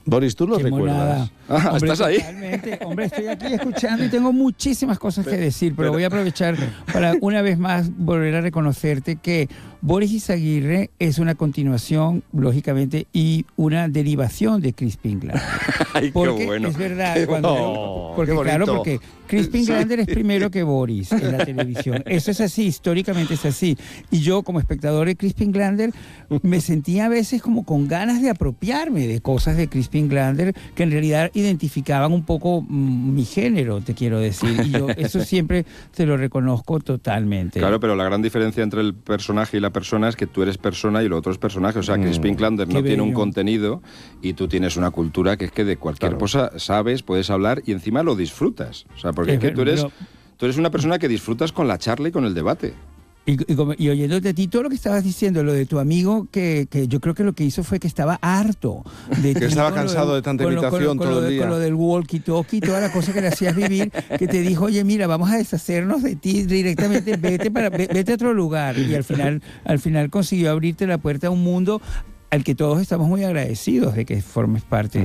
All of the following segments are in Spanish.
Boris, ¿tú lo Qué recuerdas? Monada. Hombre, ¿estás ahí? Totalmente. Hombre, estoy aquí escuchando y tengo muchísimas cosas que decir, pero voy a aprovechar para una vez más volver a reconocerte que Boris Izaguirre es una continuación, lógicamente, y una derivación de Crispin Glover. Ay, Porque qué bueno. es verdad, Qué cuando bueno. porque Qué claro, bonito. porque Crispin Glover es primero que Boris en la televisión. Eso es así, históricamente es así. Y yo, como espectador de Crispin Glover, me sentía a veces como con ganas de apropiarme de cosas de Crispin Glover que en realidad identificaban un poco mi género, te quiero decir. Y yo eso siempre te lo reconozco totalmente. Claro, pero la gran diferencia entre el personaje y la persona es que tú eres persona y lo otro es personaje. O sea, Crispin Glover no tiene un contenido y tú tienes una cultura que es que de cualquier cosa sabes, puedes hablar y encima lo disfrutas. O sea, porque es que tú eres una persona que disfrutas con la charla y con el debate. Y oyéndote a ti, todo lo que estabas diciendo, lo de tu amigo, que yo creo que lo que hizo fue que estaba harto de ti. Que estaba cansado de tanta imitación todo el día. Con lo del walkie-talkie, toda la cosa que le hacías vivir, que te dijo, oye, mira, vamos a deshacernos de ti directamente, vete a otro lugar. Y al final consiguió abrirte la puerta a un mundo al que todos estamos muy agradecidos de que formes parte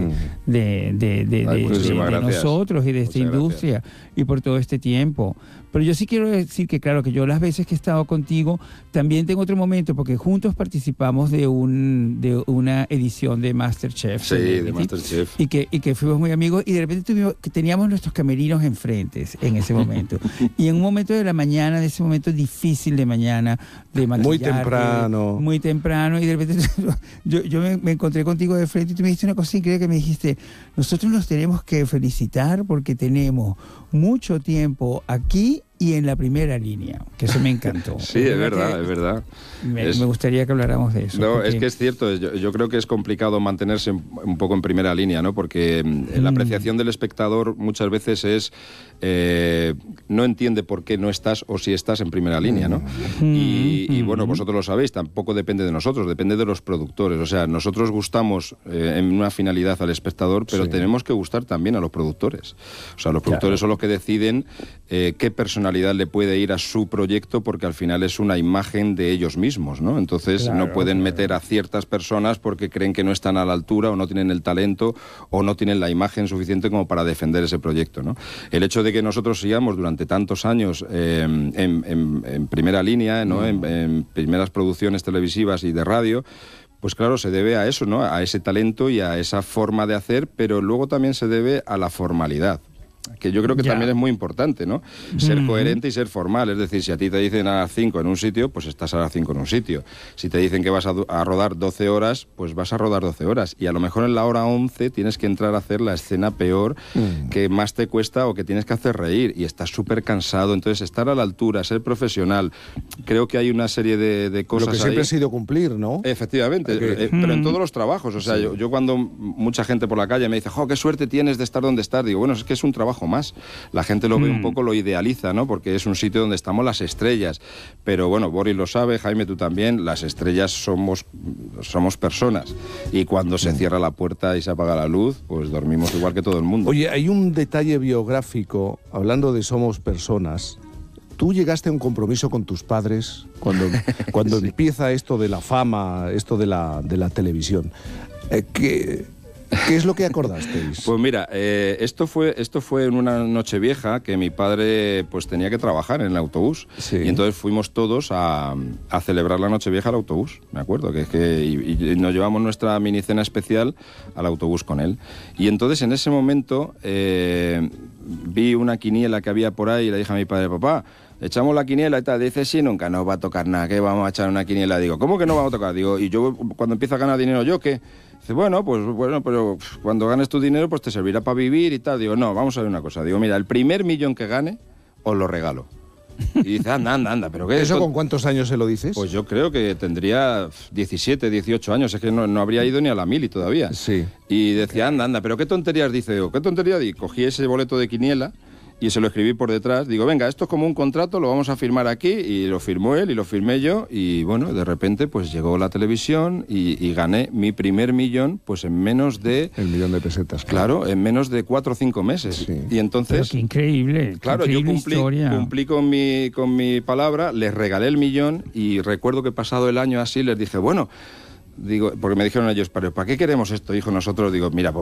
de nosotros y de esta industria y por todo este tiempo. Pero yo sí quiero decir que, claro, que yo las veces que he estado contigo también tengo otro momento, porque juntos participamos de una edición de MasterChef. Sí, de MasterChef. Y que fuimos muy amigos y de repente teníamos nuestros camerinos enfrente en ese momento. Y en un momento de la mañana, de ese momento difícil de mañana, de maquillar. Muy temprano, y de repente yo me encontré contigo de frente y tú me dijiste una cosa increíble que me dijiste, nosotros nos tenemos que felicitar porque tenemos mucho tiempo aquí y en la primera línea, que eso me encantó. Sí, es verdad, es verdad. Me gustaría que habláramos de eso. No, porque... es que es cierto, yo creo que es complicado mantenerse un poco en primera línea, ¿no? Porque la apreciación del espectador muchas veces es no entiende por qué no estás o si estás en primera línea, ¿no? Y bueno, vosotros lo sabéis, tampoco depende de nosotros, depende de los productores. O sea, nosotros gustamos en una finalidad al espectador, pero tenemos que gustar también a los productores. O sea, los productores son los que deciden qué personalidad le puede ir a su proyecto, porque al final es una imagen de ellos mismos, ¿no? Entonces no pueden meter a ciertas personas porque creen que no están a la altura o no tienen el talento o no tienen la imagen suficiente como para defender ese proyecto, ¿no? El hecho de que nosotros sigamos durante tantos años en primera línea, ¿no? En primeras producciones televisivas y de radio, pues claro, se debe a eso, ¿no? A ese talento y a esa forma de hacer, pero luego también se debe a la formalidad, que yo creo que también es muy importante, ¿no? Ser coherente y ser formal. Es decir, si a ti te dicen a las 5 en un sitio, pues estás a las 5 en un sitio. Si te dicen que vas a rodar 12 horas, pues vas a rodar 12 horas. Y a lo mejor en la hora 11 tienes que entrar a hacer la escena peor, que más te cuesta o que tienes que hacer reír. Y estás súper cansado. Entonces, estar a la altura, ser profesional, creo que hay una serie de cosas. Lo que siempre ahí. ha sido cumplir, ¿no? Efectivamente, pero en todos los trabajos. O sea, yo cuando mucha gente por la calle me dice, ¡jo, qué suerte tienes de estar donde estás! Digo, bueno, es que es un trabajo más. La gente lo ve un poco, lo idealiza, ¿no? Porque es un sitio donde estamos las estrellas. Pero bueno, Boris lo sabe, Jaime, tú también, las estrellas somos personas. Y cuando se cierra la puerta y se apaga la luz, pues dormimos igual que todo el mundo. Oye, hay un detalle biográfico, hablando de somos personas. ¿Tú llegaste a un compromiso con tus padres cuando empieza esto de la fama, esto de la televisión? ¿Qué es lo que acordasteis? Pues mira, esto fue en una noche vieja que mi padre pues tenía que trabajar en el autobús. Sí. Y entonces fuimos todos a celebrar la noche vieja al autobús, me acuerdo, y nos llevamos nuestra mini cena especial al autobús con él. Y entonces en ese momento vi una quiniela que había por ahí y le dije a mi padre, papá, echamos la quiniela y tal. Dice, sí, nunca nos va a tocar nada, ¿qué vamos a echar una quiniela? Digo, ¿cómo que no vamos a tocar? Digo, y yo cuando empiezo a ganar dinero, ¿yo qué? Dice, bueno, pero cuando ganes tu dinero, pues te servirá para vivir y tal. Digo, no, vamos a ver una cosa. Digo, mira, el primer millón que gane, os lo regalo. Y dice, anda, ¿pero qué? ¿Eso con cuántos años se lo dices? Pues yo creo que tendría 17, 18 años, es que no habría ido ni a la mili todavía. Sí. Y decía, anda, ¿pero qué tonterías dice? Digo, ¿qué tontería? Y cogí ese boleto de quiniela y se lo escribí por detrás. Digo, venga, esto es como un contrato, lo vamos a firmar aquí. Y lo firmó él y lo firmé yo. Y bueno, de repente pues llegó la televisión y gané mi primer millón pues en menos de... El millón de pesetas. Claro, en menos de 4 o 5 meses. Sí. Y entonces... Pero qué increíble. Claro, qué increíble yo cumplí con mi palabra, les regalé el millón y recuerdo que pasado el año así les dije, bueno... Digo, porque me dijeron ellos, ¿para qué queremos esto, hijo? Nosotros, digo, mira,